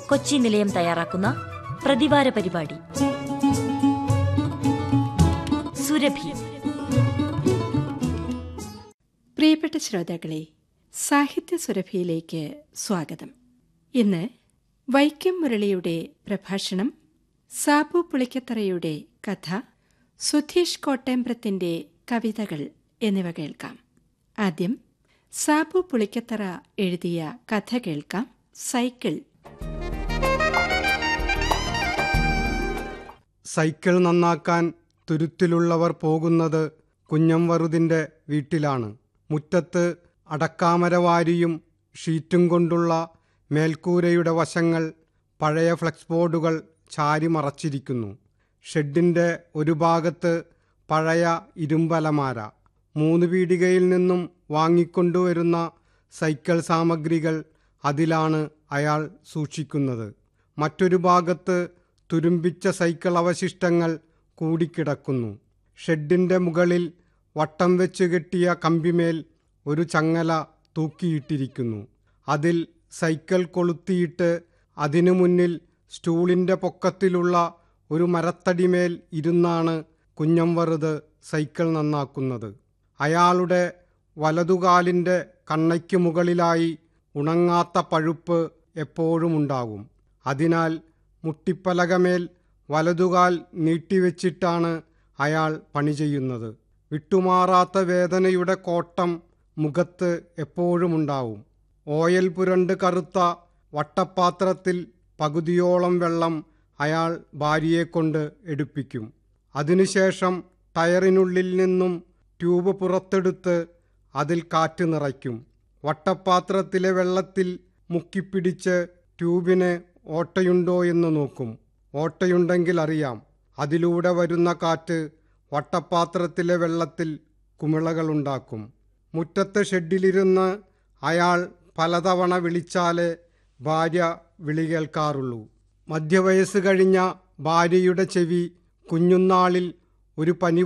കൊച്ചി നിലയം തയ്യാറാക്കുന്ന പ്രതിവാര പരിപാടി സുരഭി. പ്രിയപ്പെട്ട ശ്രോതാക്കളെ, സാഹിത്യ സുരഭിയിലേക്ക് സ്വാഗതം. ഇന്ന് വൈക്കം മുരളിയുടെ പ്രഭാഷണം, സാബു പുളിക്കത്തറയുടെ കഥ, സുധീഷ് കോട്ടേമ്പ്രത്തിന്റെ കവിതകൾ എന്നിവ കേൾക്കാം. ആദ്യം സാബു പുളിക്കത്തറ എഴുതിയ കഥ കേൾക്കാം. സൈക്കിൾ. സൈക്കിൾ നന്നാക്കാൻ തുരുത്തിലുള്ളവർ പോകുന്നത് കുഞ്ഞംവറുതിൻ്റെ വീട്ടിലാണ്. മുറ്റത്ത് അടക്കാമരവാരിയും ഷീറ്റും കൊണ്ടുള്ള മേൽക്കൂരയുടെ വശങ്ങൾ പഴയ ഫ്ലെക്സ് ബോർഡുകൾ ചാരി മറച്ചിരിക്കുന്നു. ഷെഡിൻ്റെ ഒരു ഭാഗത്ത് പഴയ ഇരുമ്പലമാര. 3 പീടികയിൽ നിന്നും വാങ്ങിക്കൊണ്ടുവരുന്ന സൈക്കിൾ സാമഗ്രികൾ അതിലാണ് അയാൾ സൂക്ഷിക്കുന്നത്. മറ്റൊരു ഭാഗത്ത് തുരുമ്പിച്ച സൈക്കിൾ അവശിഷ്ടങ്ങൾ കൂടിക്കിടക്കുന്നു. ഷെഡിൻ്റെ മുകളിൽ വട്ടം വെച്ച് കെട്ടിയ കമ്പിമേൽ ഒരു ചങ്ങല തൂക്കിയിട്ടിരിക്കുന്നു. അതിൽ സൈക്കിൾ കൊളുത്തിയിട്ട് അതിനു മുന്നിൽ സ്റ്റൂളിൻ്റെ പൊക്കത്തിലുള്ള ഒരു മരത്തടിമേൽ ഇരുന്നാണ് കുഞ്ഞംവറുത് സൈക്കിൾ നന്നാക്കുന്നത്. അയാളുടെ വലതുകാലിൻ്റെ കണ്ണയ്ക്ക് മുകളിലായി ഉണങ്ങാത്ത പഴുപ്പ് എപ്പോഴും ഉണ്ടാകും. അതിനാൽ മുട്ടിപ്പലകമേൽ വലതുകാൽ നീട്ടിവെച്ചിട്ടാണ് അയാൾ പണി ചെയ്യുന്നത്. വിട്ടുമാറാത്ത വേദനയുടെ കോട്ടം മുഖത്ത് എപ്പോഴും ഉണ്ടാവും. ഓയിൽ പുരണ്ട് കറുത്ത വട്ടപ്പാത്രത്തിൽ പകുതിയോളം വെള്ളം അയാൾ ഭാര്യയെക്കൊണ്ട് എടുപ്പിക്കും. അതിനുശേഷം ടയറിനുള്ളിൽ നിന്നും ട്യൂബ് പുറത്തെടുത്ത് അതിൽ കാറ്റ് നിറയ്ക്കും. വട്ടപ്പാത്രത്തിലെ വെള്ളത്തിൽ മുക്കിപ്പിടിച്ച് ട്യൂബിന് ഓട്ടയുണ്ടോ എന്ന് നോക്കും. ഓട്ടയുണ്ടെങ്കിൽ അറിയാം. അതിലൂടെ വരുന്ന കാറ്റ് വട്ടപ്പാത്രത്തിലെ വെള്ളത്തിൽ കുമിളകളുണ്ടാക്കും. മുറ്റത്തെ ഷെഡിലിരുന്ന് അയാൾ പലതവണ വിളിച്ചാലേ ഭാര്യ വിളി കേൾക്കാറുള്ളൂ. മധ്യവയസ്സ് കഴിഞ്ഞ ഭാര്യയുടെ ചെവി കുഞ്ഞുനാളിൽ ഒരു പനി